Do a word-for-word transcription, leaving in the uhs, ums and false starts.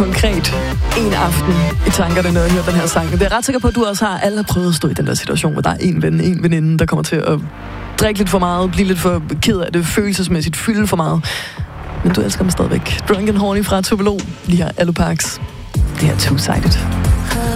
konkret en aften i tankerne, når jeg hører den her sang. Det er ret sikker på, at du også har alle har prøvet at stå i den der situation, hvor der er en ven, en veninde, der kommer til at drikke lidt for meget, blive lidt for ked af det, følelsesmæssigt, fylde for meget. Men du elsker mig stadigvæk. Drunk and Horny fra Tupelo, lige her Alu Parks. Det er two-sided.